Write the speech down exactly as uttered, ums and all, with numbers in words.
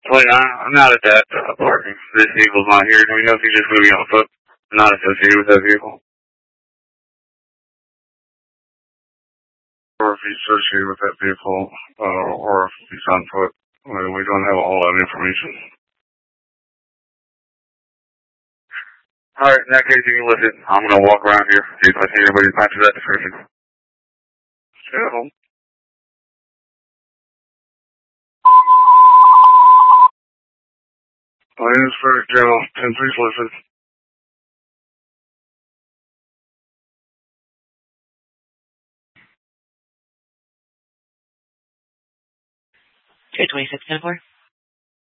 Wait, I'm not at that uh, part. This vehicle's not here. Do we know if he's just moving on foot? Not associated with that vehicle. Or if he's associated with that vehicle, uh, or if he's on foot. I mean, we don't have all that information. Alright, in that case, you can listen. I'm gonna walk around here, see if I see anybody who matches that description. So, my name is Frederick General. Can please listen? two twenty-six ten four.